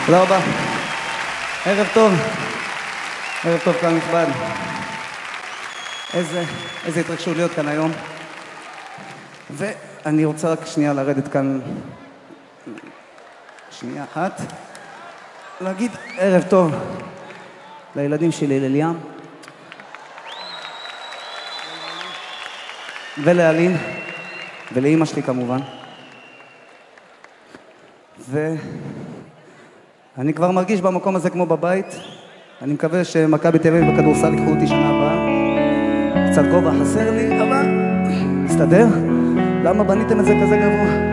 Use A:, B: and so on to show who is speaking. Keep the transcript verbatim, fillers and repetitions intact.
A: תודה רבה. ערב טוב. ערב טוב כאן נכבד. איזה, איזה התרגשות להיות כאן היום. ואני רוצה רק שנייה לרדת כאן, שנייה אחת, להגיד ערב טוב לילדים שלי, לליאם ולאלין ולאמא שלי כמובן. ואני כבר מרגיש במקום הזה כמו בבית. אני מקווה שמכבי תל אביב בכדורסל יקחו אותי שנה הבאה. קצת גובה חסר לי, אבל מסתדר. למה בניתם את זה כזה גבוה?